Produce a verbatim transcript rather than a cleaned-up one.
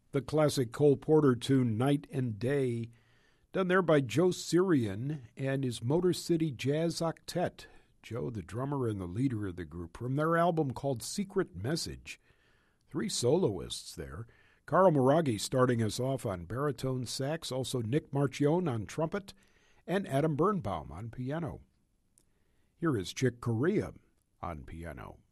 The classic Cole Porter tune, Night and Day, done there by Joe Syrian and his Motor City Jazz Octet. Joe, the drummer and the leader of the group, from their album called Secret Message. Three soloists there. Carl Maraghi starting us off on baritone sax, also Nick Marchione on trumpet, and Adam Birnbaum on piano. Here is Chick Corea on piano.